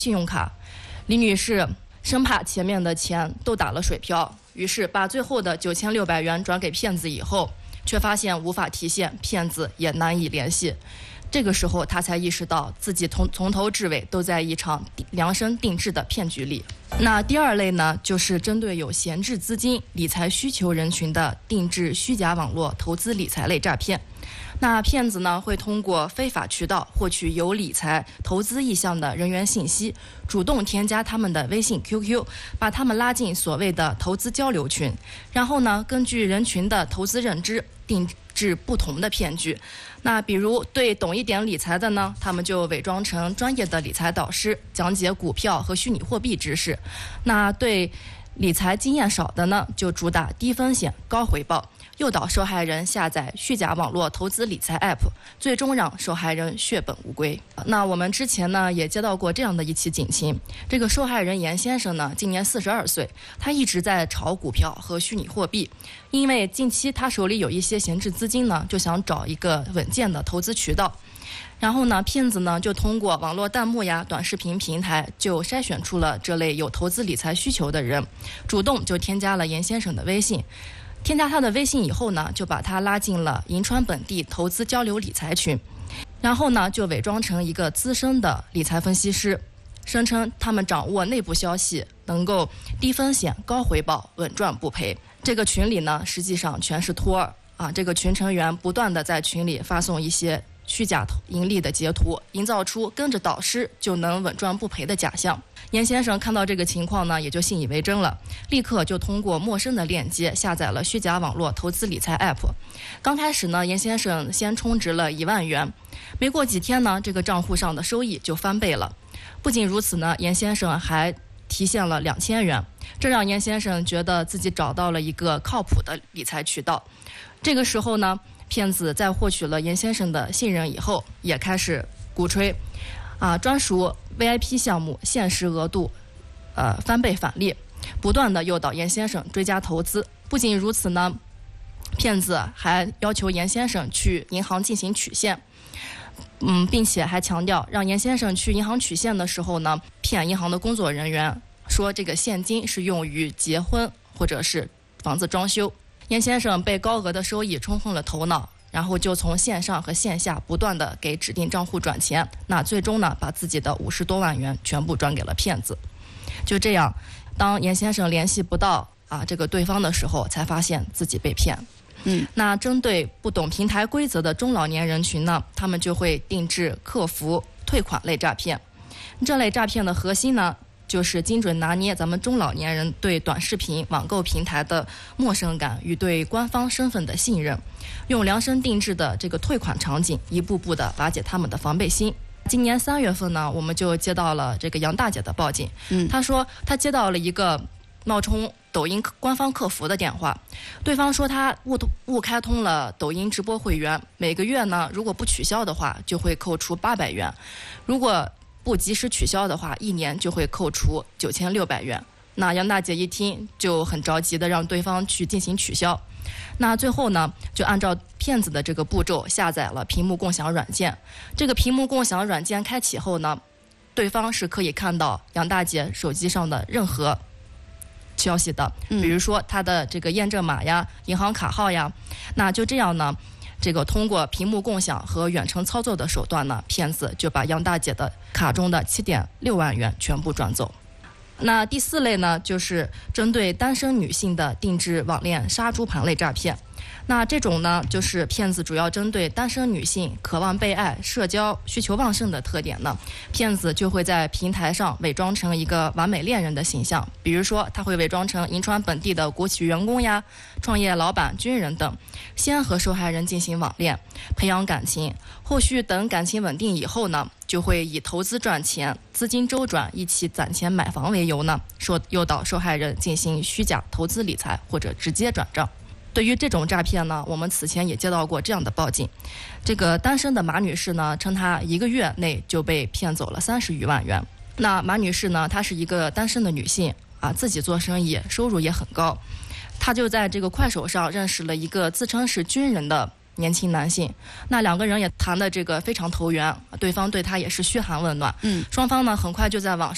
信用卡。李女士生怕前面的钱都打了水漂，于是把最后的9600元转给骗子以后，却发现无法提现，骗子也难以联系。这个时候，她才意识到自己从头至尾都在一场量身定制的骗局里。那第二类呢，就是针对有闲置资金、理财需求人群的定制虚假网络投资理财类诈骗。那骗子呢，会通过非法渠道获取有理财投资意向的人员信息，主动添加他们的微信 QQ， 把他们拉进所谓的投资交流群，然后呢，根据人群的投资认知定制不同的骗局。那比如对懂一点理财的呢，他们就伪装成专业的理财导师，讲解股票和虚拟货币知识。那对理财经验少的呢，就主打低风险高回报，诱导受害人下载虚假网络投资理财 App， 最终让受害人血本无归。那我们之前呢也接到过这样的一起警情，这个受害人严先生呢今年42岁，他一直在炒股票和虚拟货币，因为近期他手里有一些闲置资金呢，就想找一个稳健的投资渠道。然后呢，骗子呢就通过网络弹幕呀、短视频平台，就筛选出了这类有投资理财需求的人，主动就添加了严先生的微信。添加他的微信以后呢，就把他拉进了银川本地投资交流理财群，然后呢就伪装成一个资深的理财分析师，声称他们掌握内部消息，能够低风险高回报，稳赚不赔。这个群里呢实际上全是托儿啊，这个群成员不断的在群里发送一些虚假盈利的截图，营造出跟着导师就能稳赚不赔的假象。严先生看到这个情况呢，也就信以为真了，立刻就通过陌生的链接下载了虚假网络投资理财 App。刚开始呢，严先生先充值了1万元，没过几天呢，这个账户上的收益就翻倍了。不仅如此呢，严先生还提现了2000元，这让严先生觉得自己找到了一个靠谱的理财渠道。这个时候呢，骗子在获取了严先生的信任以后，也开始鼓吹专属 VIP 项目限时额度翻倍返利，不断的诱导严先生追加投资。不仅如此呢，骗子还要求严先生去银行进行取现，并且还强调让严先生去银行取现的时候呢，骗银行的工作人员说这个现金是用于结婚或者是房子装修。严先生被高额的收益冲昏了头脑，然后就从线上和线下不断的给指定账户转钱，那最终呢，把自己的50多万元全部转给了骗子。就这样，当严先生联系不到这个对方的时候，才发现自己被骗。那针对不懂平台规则的中老年人群呢，他们就会定制客服退款类诈骗。这类诈骗的核心呢，就是精准拿捏咱们中老年人对短视频网购平台的陌生感与对官方身份的信任，用量身定制的这个退款场景，一步步的瓦解他们的防备心。今年3月份呢，我们就接到了这个杨大姐的报警，她说她接到了一个冒充抖音官方客服的电话，对方说他误开通了抖音直播会员，每个月呢，如果不取消的话，就会扣除800元，如果不及时取消的话，1年就会扣除9600元。那杨大姐一听就很着急的让对方去进行取消。那最后呢，就按照骗子的这个步骤下载了屏幕共享软件。这个屏幕共享软件开启后呢，对方是可以看到杨大姐手机上的任何消息的，比如说她的这个验证码呀、银行卡号呀。那就这样呢，这个通过屏幕共享和远程操作的手段呢，骗子就把杨大姐的卡中的7.6万元全部转走。那第4类呢，就是针对单身女性的定制网恋杀猪盘类诈骗。那这种呢，就是骗子主要针对单身女性渴望被爱、社交需求旺盛的特点呢，骗子就会在平台上伪装成一个完美恋人的形象，比如说他会伪装成银川本地的国企员工呀、创业老板、军人等，先和受害人进行网恋，培养感情，后续等感情稳定以后呢，就会以投资赚钱、资金周转、一起攒钱买房为由呢，诱导受害人进行虚假投资理财或者直接转账。对于这种诈骗呢，我们此前也接到过这样的报警。这个单身的马女士呢，称她1个月内就被骗走了30余万元。那马女士呢，她是一个单身的女性自己做生意，收入也很高。她就在这个快手上认识了一个自称是军人的年轻男性，那2个人也谈的这个非常投缘，对方对她也是嘘寒问暖。双方呢很快就在网上